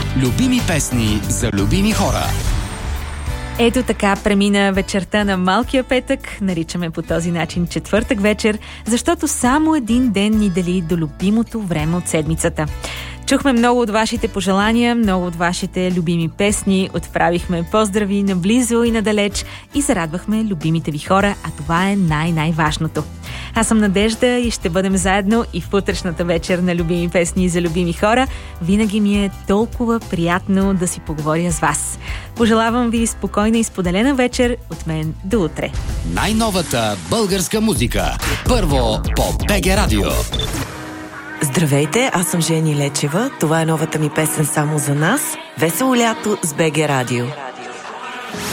Любими песни за любими хора. Ето така премина вечерта на Малкия петък. Наричаме по този начин четвъртък вечер, защото само един ден ни дели до любимото време от седмицата. Чухме много от вашите пожелания, много от вашите любими песни, отправихме поздрави наблизо и надалеч и зарадвахме любимите ви хора, а това е най-важното. Аз съм Надежда и ще бъдем заедно и в утрешната вечер на любими песни за любими хора. Винаги ми е толкова приятно да си поговоря с вас. Пожелавам ви спокойна и споделена вечер от мен до утре. Най-новата българска музика. Първо по БГ Радио. Здравейте, аз съм Жени Лечева. Това е новата ми песен само за нас. Весело лято с БГ Радио.